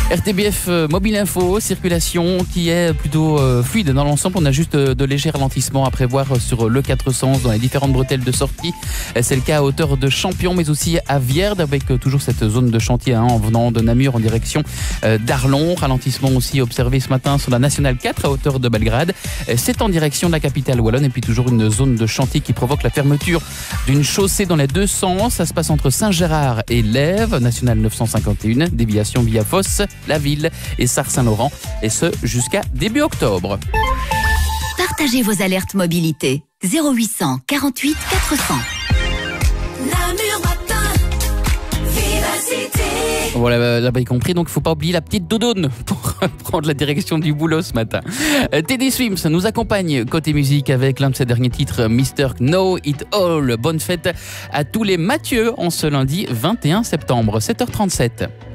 RTBF Mobile Info, circulation qui est plutôt fluide dans l'ensemble. On a juste de légers ralentissements à prévoir sur le 4 sens dans les différentes bretelles de sortie. C'est le cas à hauteur de Champion, mais aussi à Vierde, avec toujours cette zone de chantier en venant de Namur en direction d'Arlon. Ralentissement aussi observé ce matin sur la Nationale 4 à hauteur de Belgrade. C'est en direction de la capitale wallonne, et puis toujours une zone de chantier qui provoque la fermeture d'une chaussée dans les deux sens. Ça se passe entre Saint-Gérard et Lèves, Nationale 951, déviation via Fosse, la ville et Sars-Saint-Laurent, et ce jusqu'à début octobre. Partagez vos alertes mobilité. 0800 48 400. Namur matin, Vivacité. Voilà, là-bas y compris, donc il ne faut pas oublier la petite doudoune pour prendre la direction du boulot ce matin. Teddy Swims nous accompagne côté musique avec l'un de ses derniers titres, Mr. Know It All. Bonne fête à tous les Mathieu en ce lundi 21 septembre, 7h37.